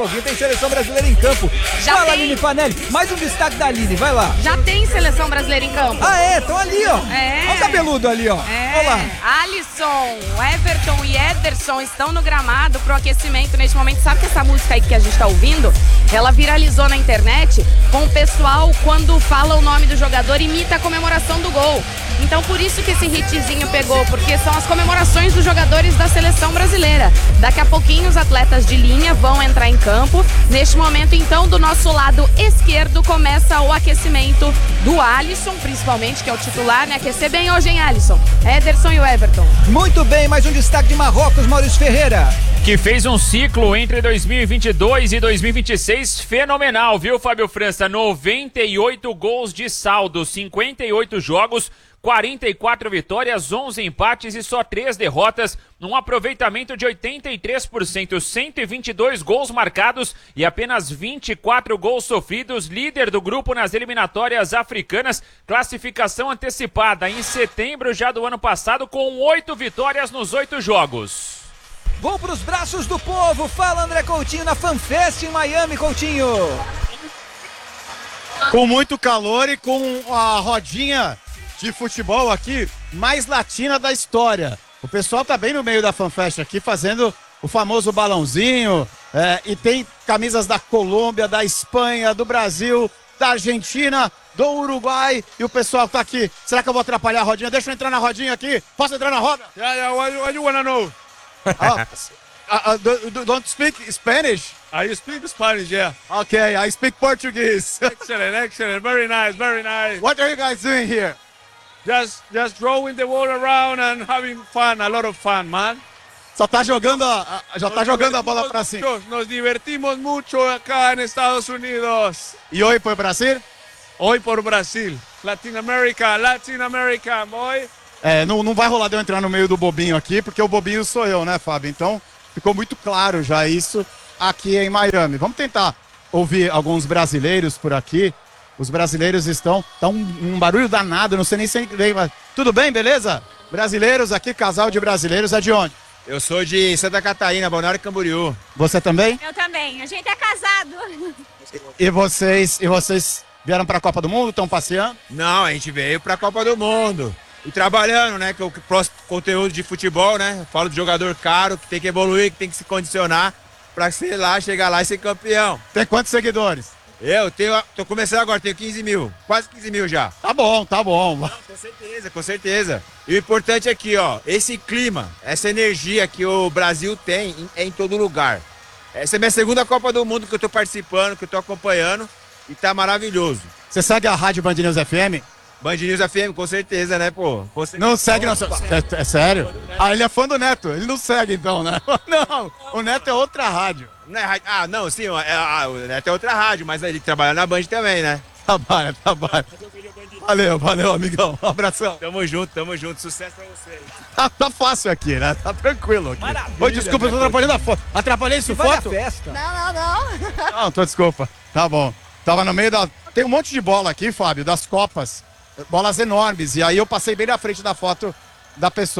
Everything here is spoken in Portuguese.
Tem seleção brasileira em campo. Já Fala, tem. Aline Fanelli. Mais um destaque da Aline, vai lá. Já tem seleção brasileira em campo. Ah, é? Estão ali, ó. É. Olha o cabeludo ali, ó. Olá. Alisson, Everton e Ederson estão no gramado pro aquecimento neste momento. Sabe que essa música aí que a gente tá ouvindo, ela viralizou na internet com o pessoal, quando fala o nome do jogador, imita a comemoração do gol. Então por isso que esse hitzinho pegou, porque são as comemorações dos jogadores da seleção brasileira. Daqui a pouquinho os atletas de linha vão entrar em campo. Neste momento, então, do nosso lado esquerdo começa o aquecimento do Alisson, principalmente, que é o titular, né? Aquecer bem hoje, hein, Alisson? Ederson e o Everton. Muito bem, mais um destaque de Marrocos, Maurício Ferreira. Que fez um ciclo entre 2022 e 2026 fenomenal, viu, Fábio França? 98 gols de saldo, 58 jogos, 44 vitórias, 11 empates e só 3 derrotas, num aproveitamento de 83%, 122 gols marcados e apenas 24 gols sofridos, líder do grupo nas eliminatórias africanas, classificação antecipada em setembro já do ano passado, com 8 vitórias nos 8 jogos. Vou pros braços do povo. Fala, André Coutinho, na FanFest em Miami, Coutinho. Com muito calor e com a rodinha de futebol aqui mais latina da história. O pessoal tá bem no meio da FanFest aqui, fazendo o famoso balãozinho, e tem camisas da Colômbia, da Espanha, do Brasil, da Argentina, do Uruguai, e o pessoal tá aqui. Será que eu vou atrapalhar a rodinha? Deixa eu entrar na rodinha aqui. Posso entrar na roda? Yeah, what you wanna know? Don't speak Spanish? I speak Spanish, yeah. Okay, I speak Portuguese. Excellent, very nice. What are you guys doing here? Just throwing the ball around and having fun, a lot of fun, man. Só tá jogando a bola pra cima. Nos divertimos mucho acá en Estados Unidos. E hoje por Brasil? Hoy por Brasil. Latin America, boy. Não vai rolar de eu entrar no meio do bobinho aqui, porque o bobinho sou eu, né, Fábio? Então, ficou muito claro já isso aqui em Miami. Vamos tentar ouvir alguns brasileiros por aqui. Os brasileiros estão... Tá um barulho danado, não sei nem se... Tudo bem, beleza? Brasileiros aqui, casal de brasileiros, é de onde? Eu sou de Santa Catarina, Balneário Camboriú. Você também? Eu também. A gente é casado. E vocês vieram pra Copa do Mundo? Estão passeando? Não, a gente veio pra Copa do Mundo. E trabalhando, né, que é o próximo conteúdo de futebol, né? Eu falo de jogador caro, que tem que evoluir, que tem que se condicionar pra chegar lá e ser campeão. Tem quantos seguidores? Tô começando agora, tenho 15 mil, quase 15 mil já. Tá bom. Com certeza. E o importante aqui, ó, esse clima, essa energia que o Brasil tem é em todo lugar. Essa é a minha segunda Copa do Mundo que eu tô participando, que eu tô acompanhando, e tá maravilhoso. Você segue a Rádio Band News FM? Band News FM, com certeza, né, pô? Não segue, não. É sério? Ah, ele é fã do Neto. Ele não segue, então, né? Não, o Neto é outra rádio. Não é rádio. Ah, não, sim, o Neto é outra rádio, mas ele trabalha na Band também, né? Trabalha. Valeu, amigão. Um abração. Tamo junto, sucesso pra vocês. Tá fácil aqui, né? Tá tranquilo aqui. Maravilha, Oi, desculpa, eu tô atrapalhando a foto. Atrapalhei sua Vai à foto? festa. Não. Não, desculpa. Tá bom. Tava no meio da... Tem um monte de bola aqui, Fábio, das Copas. Bolas enormes. E aí eu passei bem na frente da foto da pessoa.